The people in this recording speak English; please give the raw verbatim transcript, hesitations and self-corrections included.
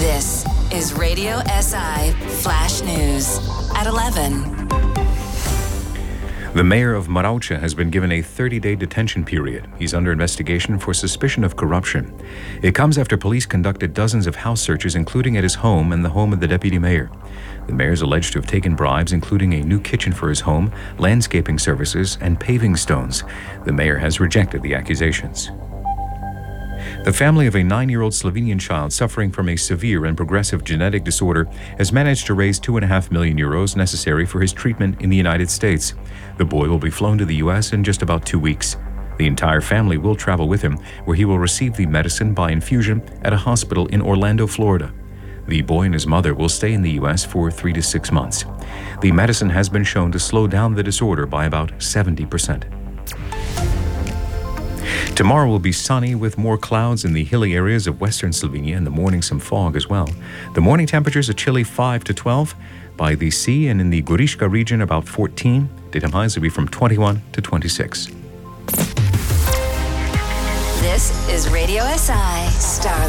This is Radio S I Flash News at eleven. The mayor of Maraucha has been given a thirty-day detention period. He's under investigation for suspicion of corruption. It comes after police conducted dozens of house searches, including at his home and the home of the deputy mayor. The mayor is alleged to have taken bribes, including a new kitchen for his home, landscaping services, and paving stones. The mayor has rejected the accusations. The family of a nine-year-old Slovenian child suffering from a severe and progressive genetic disorder has managed to raise two and a half million euros necessary for his treatment in the United States. The boy will be flown to the U S in just about two weeks. The entire family will travel with him, where he will receive the medicine by infusion at a hospital in Orlando, Florida. The boy and his mother will stay in the U S for three to six months. The medicine has been shown to slow down the disorder by about seventy percent. Tomorrow will be sunny with more clouds in the hilly areas of western Slovenia. In the morning, some fog as well. The morning temperatures a chilly five to twelve. By the sea and in the Goriška region, about fourteen. Daytime highs will be from twenty-one to twenty-six. This is Radio S I Star.